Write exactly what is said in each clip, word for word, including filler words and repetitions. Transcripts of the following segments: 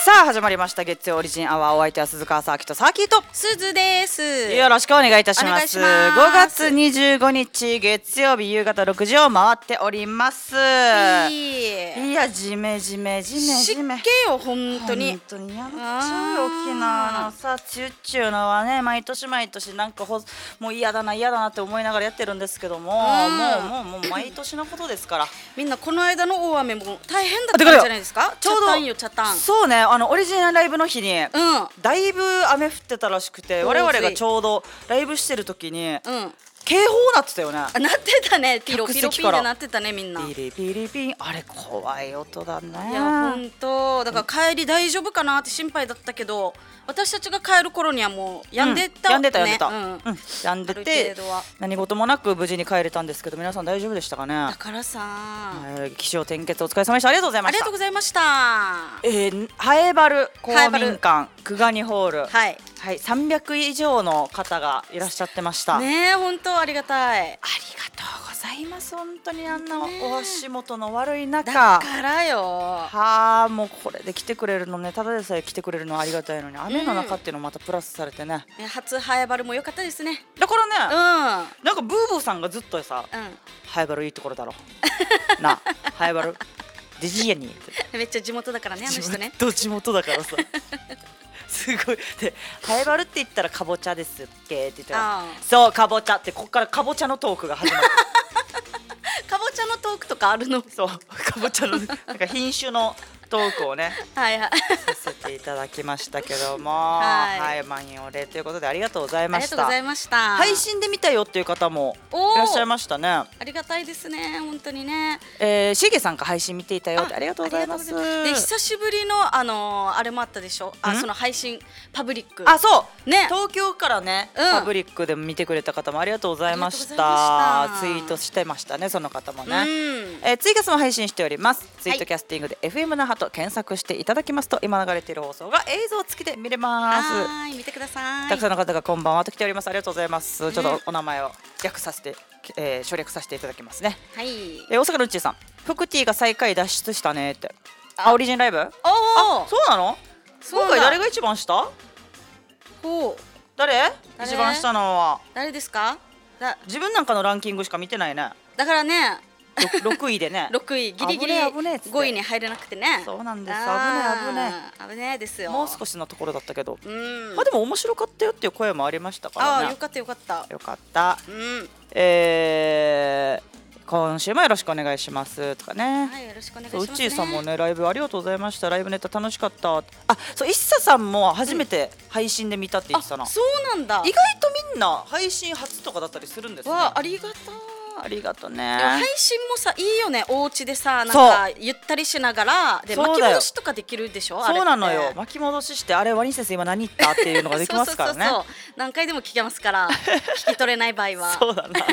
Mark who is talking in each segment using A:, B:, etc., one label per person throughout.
A: さあ始まりました月曜オリジンアワー。お相手は鈴川サーキとサーキーと
B: すずです。
A: よろしくお願いいたします。
B: お願いします。
A: ごがつにじゅうごにち月曜日夕方ろくじを回っております。
B: いい
A: いやジメジメジメジメ
B: 湿気よ本当に
A: 本当にやっちゃうよ。沖縄のさ梅雨っちゅうのはね、毎年毎年なんかほもう嫌だな嫌だなって思いながらやってるんですけども、もうもうもう毎年のことですから。
B: みんなこの間の大雨も大変だったんじゃないですか。
A: ちょうど
B: チャタンよチャタン。
A: そうね、あのオリジナルライブの日に、
B: うん、
A: だいぶ雨降ってたらしくて、我々がちょうどライブしてる時に、
B: うん、
A: 警報なってたよね。
B: あなってたね。ピロピロピンでなってたねみんな。
A: ピリピリピン、あれ怖い音だね。
B: いや本当だから帰り大丈夫かなって心配だったけど、私たちが帰る頃にはもう止んでた、
A: うん、止んでた止んでた、
B: うん、
A: 止んでて何事もなく無事に帰れたんですけど、皆さん大丈夫でしたかね。
B: だからさ、
A: えー、気象転結お疲れ様でした。ありがとうございました。
B: ありがとうございました。
A: えー、ハエバル公民館久我にホール、
B: はい
A: はい、さんびゃく以上の方がいらっしゃってました
B: ね。え本当ありがたい。
A: ありがとうございます。本当にあんなお足元の悪い中、
B: だからよ
A: はあ、もうこれで来てくれるのね、ただでさえ来てくれるのはありがたいのに、雨の中っていうのもまたプラスされてね、
B: うん、初ハエバルも良かったですね。
A: だからね、
B: うん、
A: なんかブーブーさんがずっとさ、
B: うん、
A: ハエバルいいところだろなあ、ハエバルデジやに
B: めっちゃ地元だからね、あの人ね。
A: ずっと地元だからさすごいで、ハエバルって言ったらかぼちゃですっけって言ったら、そうかぼちゃって、ここからかぼちゃのトークが始まる
B: かぼちゃのトークとかあるの。
A: そうかぼちゃのなんか品種のトークをね
B: はいはい
A: させていただきましたけども、はい、はい、満員御礼ということでありがとうございました。
B: ありがとうございました。
A: 配信で見たよっていう方もいらっしゃいましたね。あ
B: りがたいですね本当にね。
A: えー、しげさんが配信見ていたよって、ありがとうございます。
B: で久しぶりのあのー、あれもあったでしょ。あ、その配信パブリック。
A: あ、そう
B: ね、
A: 東京からね、うん、パブリックで見てくれた方もありがとうございました。ツイートしてましたね、その方もね。うん、えー、ツイキャスも配信しております。ツイートキャスティングで エフエム 那覇と検索していただきますと、今流れている放送が映像付きで見れます。
B: はい、見てください。
A: たくさんの方がこんばんはと来ております。ありがとうございます。うん、ちょっとお名前を略させて、えー、省略させていただきますね。
B: はい。
A: えー、大阪のうっちーさん、フクティが最下位脱出したねって。あ、オリジンライブ？あ、そうなの？今回誰が一番下？
B: ほう。
A: 誰？一番下のは
B: 誰ですか？
A: 自分なんかのランキングしか見てないね。
B: だからね。
A: ろくいでね
B: ろくいギリギリごいに入れなくてね。
A: そうなんです。危ね危ね
B: 危ねですよ。
A: もう少しのところだったけど、
B: うん、
A: まあでも面白かったよっていう声もありましたからね。
B: ああ、よかったよかった
A: よかった、
B: うん、
A: えー、今週もよろしくお願いしますとかね。
B: はい、よろしくお願いしますね。
A: うっちーさんもね、ライブありがとうございました。ライブネタ楽しかった。あ、そう、いっささんも初めて配信で見たって言ってたな、うん、
B: そうなんだ。
A: 意外とみんな配信初とかだったりするんですね。
B: わあ、ありがたい。
A: ありがとうね。
B: 配信もさ、いいよね。お家でさ、なんかゆったりしながらで巻き戻しとかできるでしょ。
A: そうなのよ。巻き戻しして、あれワニ先生今何言ったっていうのができますからね。
B: そうそうそうそう、何回でも聞けますから聞き取れない場合は
A: そうだな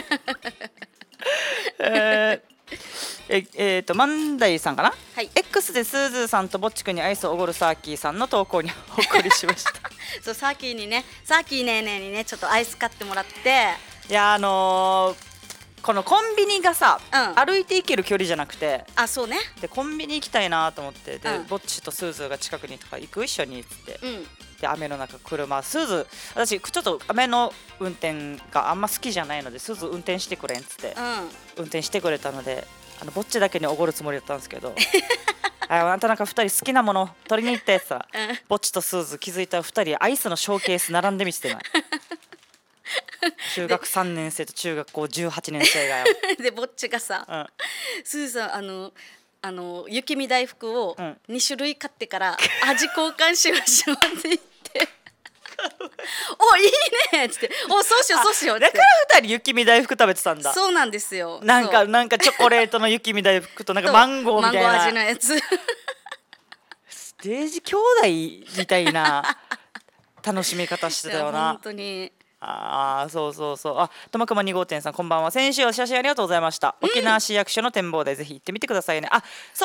A: えーええー、とマンダイさんかな、はい、X でスーズーさんとぼっちくんにアイスをおごるサーキーさんの投稿にほっこりしました
B: そう、サーキーにね、サーキーねーねーにね、ちょっとアイス買ってもらって、
A: いや、あのーこのコンビニがさ、
B: うん、
A: 歩いて行ける距離じゃなくて、
B: あ、そうね、
A: でコンビニ行きたいなと思って、で、
B: うん、
A: ぼっちとスーズーが近くにとか行く一緒にっつって、
B: うん、
A: で雨の中車、スーズー、私ちょっと雨の運転があんま好きじゃないので、スーズー運転してくれんっつって、うん、運転してくれたので、あのぼっちだけにおごるつもりだったんですけどああんたなんかふたり好きなもの取りに行ってさ、うん、ぼっちとスーズー気づいたらふたりアイスのショーケース並んで見せてない中学さんねん生と中学校じゅうはちねん生がよ
B: でぼっちがさ、うん、スーさん、あのあの雪見大福をに種類買ってから、うん、味交換しましょうって言ってお、いいねっつって、お、そうしようそうしようって、
A: だからふたり雪見大福食べてたんだ。
B: そうなんですよ。
A: なんかなんかチョコレートの雪見大福となんかマンゴーみたいな
B: マンゴー味のやつ
A: ステージ兄弟みたいな楽しみ方してたよな。
B: 本当に。
A: ああ、そうそうそう。あ、ともくまに号店さん、こんばんは。先週お写真ありがとうございました、うん、沖縄市役所の展望台ぜひ行ってみてくださいね。あ、そう、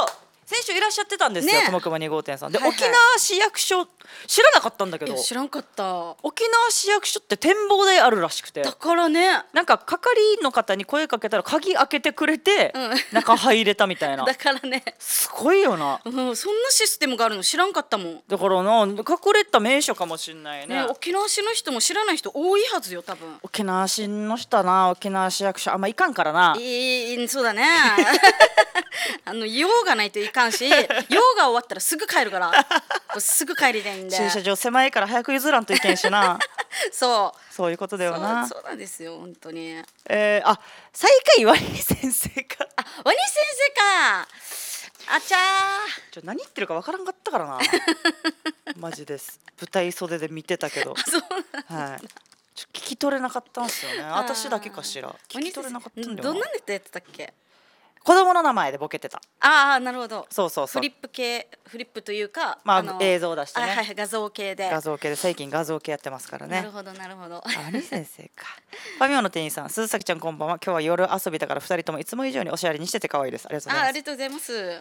A: 先週いらっしゃってたんですよ、ともくまに号店さんで、はいはい、沖縄市役所知らなかったんだけど、
B: 知らんかった。
A: 沖縄市役所って展望台あるらしくて、
B: だからね、
A: なんか係員の方に声かけたら鍵開けてくれて、うん、中入れたみたいな
B: だからね、
A: すごいよな、
B: うん、そんなシステムがあるの知らんかったもん。
A: だからな、隠れた名所かもしんない ね, ね
B: 沖縄市の人も知らない人多いはずよ多分。
A: 沖縄市の人はな、沖縄市役所あんまいかんからな。
B: いい、そうだねあの用がないといかんし、用が終わったらすぐ帰るからすぐ帰りたいんで、
A: 駐車場狭いから早く譲らんといけんしな
B: そう
A: そういうことだよな。
B: そう、そうなんですよ本当に。
A: えー、あ、最下位ワニ先生か。
B: あ、ワニ先生か。あちゃー、
A: ちょ何言ってるかわからんかったからなマジです。舞台袖で見てたけど、
B: そうなんだ、
A: はい、ちょ聞き取れなかったんですよね。私だけかしら聞き取れなかったんだよな。
B: どんなネタやってたっけ。
A: 子供の名前でボケてた。
B: ああ、なるほど。
A: そうそうそう。
B: フリップ系、フリップというか、
A: まあ、あの映像を出してね、
B: はい、画像系で。
A: 画像系で、最近画像系やってますからね。
B: なるほどなるほど。
A: あに先生か。ファミオの店員さん、鈴崎ちゃんこんばんは。今日は夜遊びだからふたりともいつも以上におしゃれにしてて可愛いです。ありがとうございます。
B: あ、ありがとうございます。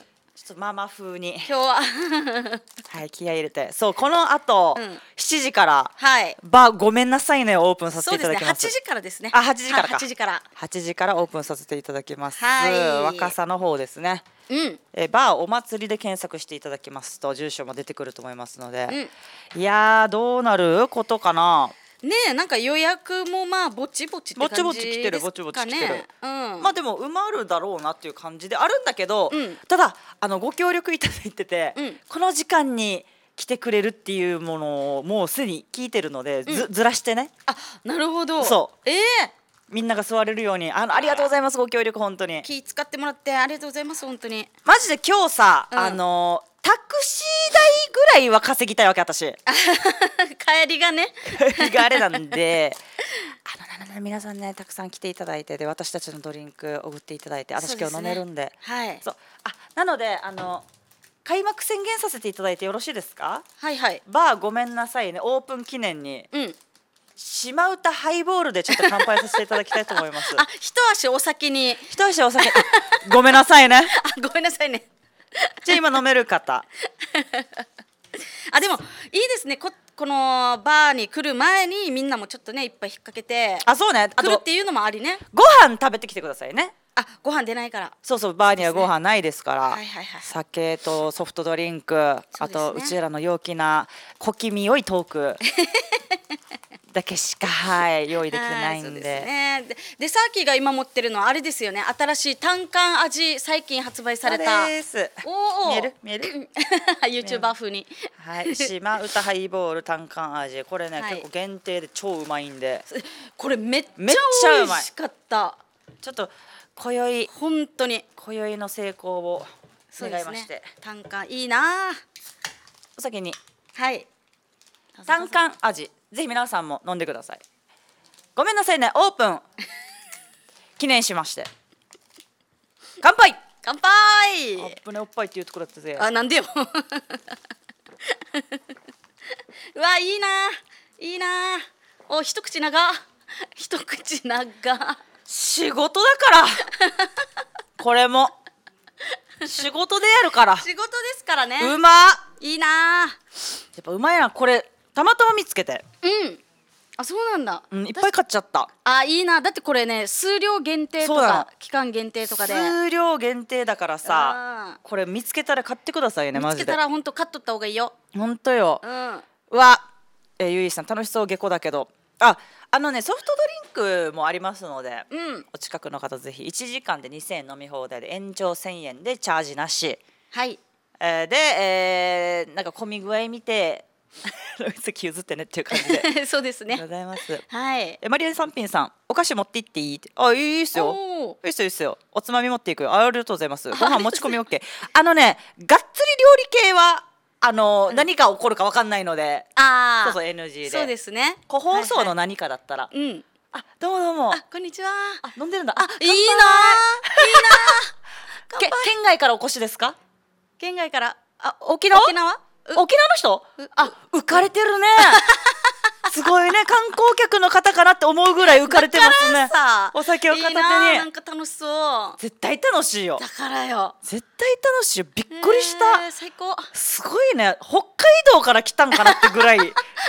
A: ちょっとママ風に
B: 今日は
A: はい気合い入れて、そうこの後、うん、しちじから、
B: はい、
A: バーごめんなさいねオープンさせていただきます。
B: そうですね、はちじからですね。
A: あ、はちじからか。
B: はちじから
A: はちじからオープンさせていただきます。
B: はい、
A: 若狭の方ですね。
B: うん、
A: えバーお祭りで検索していただきますと住所も出てくると思いますので、
B: うん、
A: いやーどうなることかな。
B: ねえ、なんか予約もまあぼちぼちって感じですかね。
A: ぼちぼち来てる、ぼちぼち来てる、
B: うん、
A: まあでも埋まるだろうなっていう感じであるんだけど、
B: うん、
A: ただあのご協力いただいてて、
B: うん、
A: この時間に来てくれるっていうものをもうすでに聞いてるので、ず、うん、ずらしてね。
B: あ、なるほど。
A: そう、
B: ええー、
A: みんなが座れるように、あのありがとうございます、ご協力本当に
B: 気使ってもらってありがとうございます本当に。
A: マジで今日さ、うん、あのタクシー代ぐらいは稼ぎたいわけ私
B: 帰りがね
A: 帰りがあれなんであのなな皆さんねたくさん来ていただいて、で私たちのドリンクおごっていただいて、私今日飲めるんで、
B: ね、はい、
A: そう、あ、なのであの開幕宣言させていただいてよろしいですか。
B: はいはい。
A: バーごめんなさいねオープン記念に、
B: うん、
A: 島唄ハイボールでちょっと乾杯させていただきたいと思います
B: あ、一足お先に
A: 一足お先ごめんなさいね
B: あ、ごめんなさいね
A: じゃあ今飲める方
B: あ、でもいいですね、 こ, このバーに来る前にみんなもちょっとねいっぱい引っ掛けて、
A: あ、そうね、
B: 来るっていうのもありね。
A: ご飯食べてきてくださいね。
B: あ、ご飯出ないから。
A: そうそう、バーにはご飯ないですから、
B: はいはいはい、
A: 酒とソフトドリンク、ね、あとうちらの陽気な小気味良いトークだけしか、はい、用意できてないんで。そうです
B: ね。で、でサーキーが今持ってるのはあれですよね、新しい単管味最近発売された。
A: そうです。
B: おお、
A: 見える見える
B: YouTuber 風に、
A: はい、島唄ハイボール単管味、これね、はい、結構限定で超うまいんで、
B: これめっちゃ美味しかった。
A: ちょっと今宵
B: 本当に
A: 今宵の成功を願いまして、ね、
B: 単管いいな。
A: お先に、
B: はい、
A: 単管味ぜひ皆さんも飲んでください。ごめんなさいねオープン記念しまして乾杯。
B: 乾杯。
A: あっぶねおっぱいって言うとこだったぜ。
B: あ、なんでようわ、いいないいな。お、一口長一口長
A: 仕事だからこれも仕事でやるから
B: 仕事ですからね。
A: うま
B: いいな。
A: やっぱうまいな。これたまたま見つけて、
B: うん、あ、そうなんだ、
A: うん、いっぱい買っちゃった。
B: あ、いいな。だってこれね数量限定とか期間限定とかで
A: 数量限定だからさ、これ見つけたら買ってくださいね。マジで
B: 見つけたらほんと買っとった方がいいよ。
A: ほんとよ、
B: うん、
A: うわ、えー、ゆいさん楽しそう下校だけど、あ、あのねソフトドリンクもありますので、
B: うん、
A: お近くの方ぜひいちじかんでにせんえん飲み放題で延長せんえんでチャージなし、
B: はい、
A: えー、で、えー、なんか混み具合見て席譲ってねっていう感じで
B: そうですね。
A: ありがとうございます。
B: はい。
A: マリアンさんぴんさん、お菓子持って行っていいって。あ、いいっすよ。いいっすよいいっすよ。おつまみ持っていくよ。あ、ありがとうございます。ご飯持ち込み OK。あのね、がっつり料理系はあの、うん、何が起こるか分かんないので、
B: あ、
A: そうそう エヌジー で。
B: そうですね。
A: 個包装の何かだったら、はいはい、うん。あ、どうもどうも。
B: あ、こんにちは。
A: あ、飲んでるんだ。
B: あ、いいな。いいな。
A: け県外からお越しですか？
B: 県外から。
A: あ、沖縄？
B: 沖縄？
A: 沖縄の人？あ、浮かれてるねすごいね、観光客の方かなって思うぐらい浮かれてますね。お酒を片手に。いいな、
B: なんか楽しそう。
A: 絶対楽しいよ。
B: だからよ。
A: 絶対楽しいよ。びっくりした。
B: えー、最高。
A: すごいね。北海道から来たんかなってぐらい。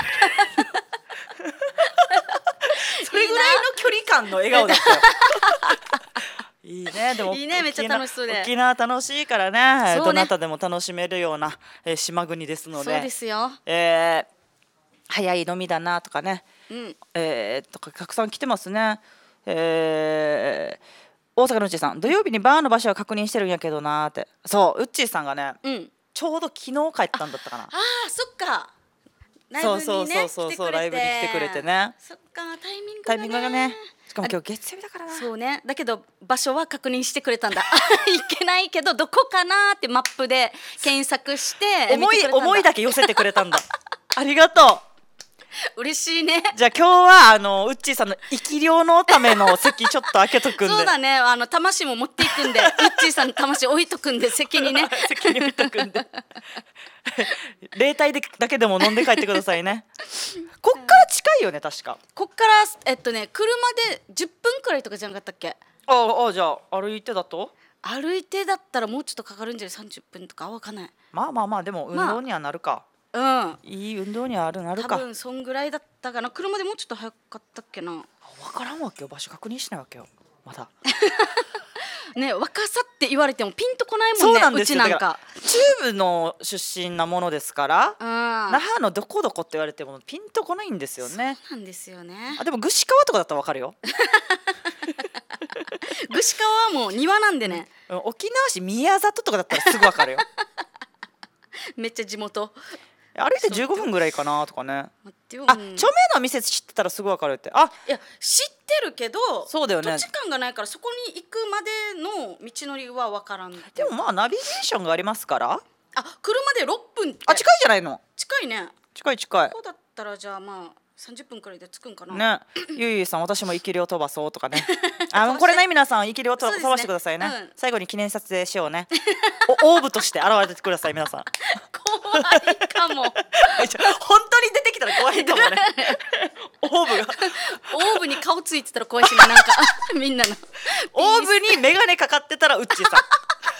A: それぐらいの距離感の笑顔だったよ。いいね、でも
B: いいね、めっちゃ楽しそうで。
A: 沖縄楽しいからね、ね、どなたでも楽しめるような、えー、島国ですので。
B: そうですよ。
A: えー、早い飲みだなとかね、
B: うん、
A: えー、とかたくさん来てますね。えー、大阪のうっちーさん、土曜日にバーの場所は確認してるんやけどなーって。そう、うっちーさんがね、うん、ちょうど昨日帰ったんだったかな。
B: ああ、そっか。ライブにね、
A: そうそうそうそう、ライブに来てくれてね。
B: そっか、タイミングがね。
A: タイミングがね。しかも今日月曜日だからな。
B: そうね。だけど場所は確認してくれたんだ。行けないけどどこかなってマップで検索して
A: 思い思いだけ寄せてくれたんだ。ありがとう。
B: 嬉しいね。
A: じゃあ今日はあのウッチーさんの生き量のための席ちょっと開けとくんで。
B: そうだね。あの魂も持っていくんで、ウッチーさんの魂置いとくんで、席にね。
A: 席に置いとくんで。冷体でだけでも飲んで帰ってくださいね。こっから近いよね、確か。
B: こっからえっとね、車でじゅっぷんくらいとかじゃなかったっけ。
A: ああ、じゃあ歩いてだと
B: 歩いてだったらもうちょっとかかるんじゃない。さんじゅっぷんとかわかんない。
A: まあまあまあ、でも運動にはなるか、
B: まあ、うん、
A: いい運動にはあるなるか。
B: 多分そんぐらいだったかな。車でもうちょっと早かったっけな。
A: 分からんわけよ、場所確認しないわけよまだ。
B: ね、若さって言われてもピンとこないもんね。そうなんですよ。うちなんか
A: 中部の出身なものですから、うん、那覇のどこどこって言われてもピンとこないんですよね。
B: そうなんですよね。
A: あ、でも串川とかだったらわかるよ。
B: 串川はもう庭なんでね、
A: うん、沖縄市宮里とかだったらすぐわかるよ。
B: めっちゃ地元。
A: 歩いてじゅうごふんぐらいかなとかね。あ、著名な店知ってたらすぐ分かるって。あ、
B: いや知ってるけど、
A: そうだよね。
B: 土地勘がないからそこに行くまでの道のりは分からん。
A: でもまあナビゲーションがありますから。
B: あ、車でろっぷんって。
A: あ、近いじゃないの。
B: 近いね。
A: 近い近い。
B: こうだったらじゃあまあさんじゅっぷんくらいで着くんかな。
A: ね、ゆいゆいさん、私も生き量飛ばそうとかね。あのこれね、皆さん生き量飛ばしてくださいね。うん、最後に記念撮影しようね。オーブとして現れてください皆さん。
B: 怖いかも。
A: 本当に出てきたら怖いかもね。オーブが
B: オーブに顔ついてたら怖いしね、なんかみんなの。
A: オーブに眼鏡かかってたらうっちーさん。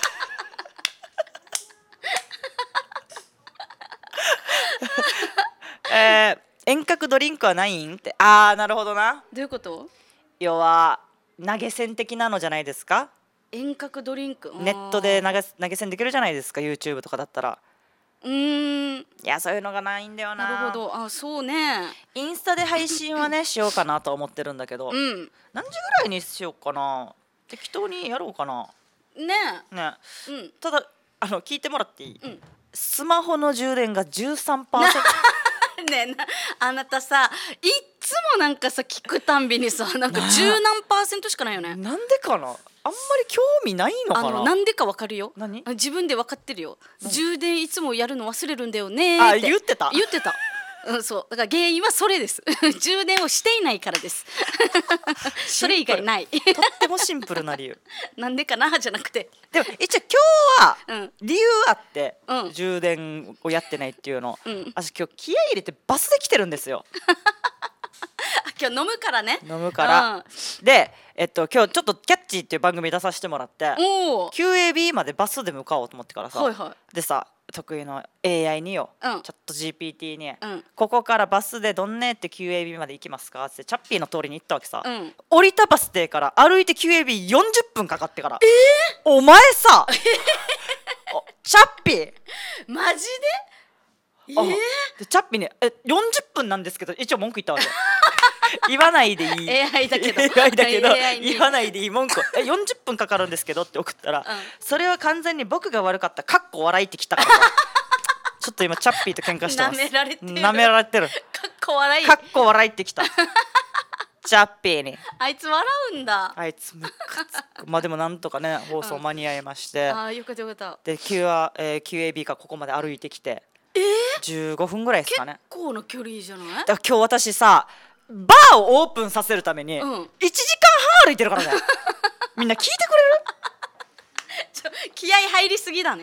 A: えー、遠隔ドリンクはないんって。あー、なるほどな。
B: どういうこと？
A: 要は投げ銭的なのじゃないですか。
B: 遠隔ドリンク、
A: ネットで投げ、投げ銭できるじゃないですか、 YouTube とかだったら。
B: うーん、い
A: や、そういうのがないんだよな。
B: なるほど。あ、そうね。
A: インスタで配信はねしようかなと思ってるんだけど、うん、何時ぐらいにしようかな。適当にやろうかな。
B: ね
A: ね、
B: うん、
A: ただあの聞いてもらっていい？
B: うん、
A: スマホの充電が じゅうさんパーセント。
B: ねえな、あなたさ、いっつもなんかさ聞くたんびにさ、なんか十何パーセントしかないよね。
A: なんでかな。あんまり興味ないのかな。
B: あのなんでかわかるよ。
A: 何？
B: 自分で分かってるよ。充電いつもやるの忘れるんだよねって。
A: あ、言ってた
B: 言ってた。うん、そうだから原因はそれです。充電をしていないからです。それ以外ない。と
A: ってもシンプルな理由。
B: なんでかなじゃなくて、
A: でも一応今日は理由あって、うん、充電をやってないっていうの、うん、私今日気合い入れてバスで来てるんですよ。
B: 今日飲むからね。
A: 飲むから、うん、で、えっと、今日ちょっとキャッチーっていう番組出させてもらって キューエービー までバスで向かおうと思ってからさ、はいはい、でさ得意の エーアイ によ、うん、チャット ジーピーティー に、うん、ここからバスでどんねって キューエービー まで行きますかってチャッピーの通りに行ったわけさ、うん、降りたバス停から歩いて キューエービーよんじゅっぷんかかってから、えー、お前さチャッピー
B: マジで？
A: えー、でチャッピーにえよんじゅっぷんなんですけど一応文句言ったわけ。言わないでいい
B: エーアイ だけど
A: エーアイ だけど言わないでいい文句えよんじゅっぷんかかるんですけどって送ったら、うん、それは完全に僕が悪かったかっこ笑いってきたからちょっと今チャッピーと喧嘩してます。
B: 舐められてる
A: 舐められてるか
B: っこ笑い
A: かっこ笑いってきたチャッピーに。
B: あいつ笑うんだ。
A: あいつムカつく。まあでもなんとかね放送間に合いまして、
B: うん、あよかったよかった。
A: で Q は、えー、キューエービー からここまで歩いてきて、えー、じゅうごふんぐらいですかね。
B: 結構の距離じゃない？だ
A: から今日私さバーをオープンさせるためにいちじかんはん歩いてるからね。みんな聞いてくれる？
B: ちょ気合入りすぎだね。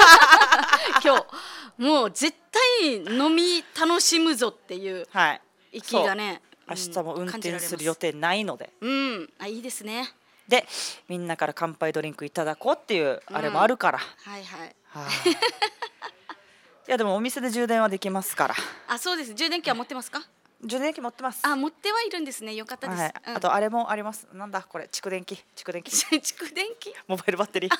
B: 今日もう絶対飲み楽しむぞっていう息がね、
A: 明日も運転する予定ないので、
B: うん、あ、いいですね。
A: でみんなから乾杯ドリンクいただこうっていうあれもあるから、
B: うん、はいはい、
A: はあ、いやでもお店で充電はできますから。
B: あ、そうです。充電器は持ってますか？
A: 充電器持ってます。
B: あ、持ってはいるんですね。よかったです。
A: はい、
B: うん、
A: あとあれもあります。なんだこれ、蓄電器、蓄電器
B: 蓄電器
A: モバイルバッテリー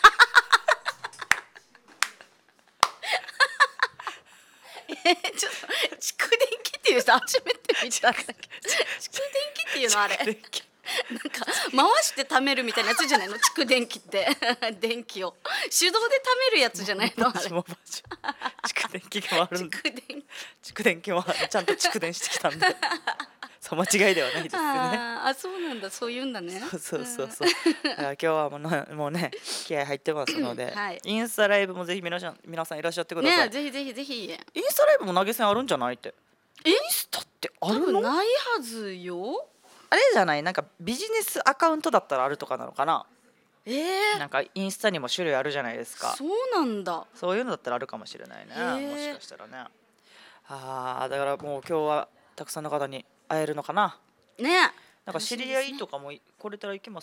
B: え、ちょっと蓄電器っていう人初めて見た。蓄電器っていうのあれ。なんか回して貯めるみたいなやつじゃないの？蓄電器って電気を手動で貯めるやつじゃないの？あれ。
A: 蓄電器があるんだ。
B: 蓄電器。
A: 蓄電器もちゃんと蓄電してきたんでそう間違いではないですよね。
B: ああ、そうなんだ、そう言うんだね。
A: そうそうそうそう。だから今日はもうなもうね気合入ってますので、
B: はい、
A: インスタライブもぜひ皆さん皆さんいらっしゃってください。
B: ね、ぜひぜひぜひ。イ
A: ンスタライブも投げ銭あるんじゃないって。
B: イン
A: スタってあるの？
B: ないはずよ。
A: あれじゃない、なんかビジネスアカウントだったらあるとかなのかな。
B: えー、
A: なんかインスタにも種類あるじゃないですか。
B: そうなんだ。
A: そういうのだったらあるかもしれないね、もしかしたらね。ああ、だからもう今日はたくさんの方に会えるのかな。
B: ね。
A: なんか知り合いとかも来れたら行きます